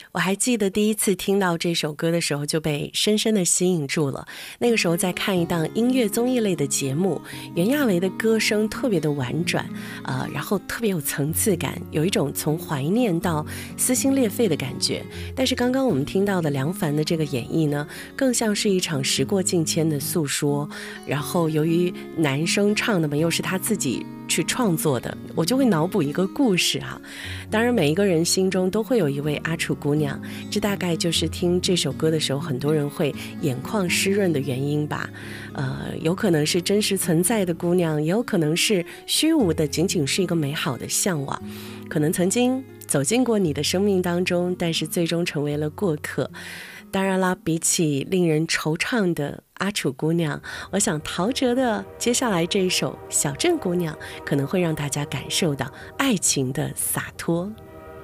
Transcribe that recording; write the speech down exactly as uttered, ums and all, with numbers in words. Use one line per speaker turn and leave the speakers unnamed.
我还记得第一次听到这首歌的时候就被深深的吸引住了。那个时候在看一档音乐综艺类的节目，袁娅维的歌声特别的婉转，呃，然后特别有层次感，有一种从怀念到撕心裂肺的感觉。但是刚刚我们听到的梁凡的这个演绎呢，更像是一场时过境迁的诉说。然后由于男生唱的嘛又是他自己去创作的，我就会脑补一个故事哈。当然每一个人心中都会有一位阿楚姑娘，这大概就是听这首歌的时候很多人会眼眶湿润的原因吧。呃，有可能是真实存在的姑娘，也有可能是虚无的，仅仅是一个美好的向往，可能曾经走进过你的生命当中，但是最终成为了过客。当然啦，比起令人惆怅的阿楚姑娘，我想陶喆的接下来这一首小镇姑娘可能会让大家感受到爱情的洒脱。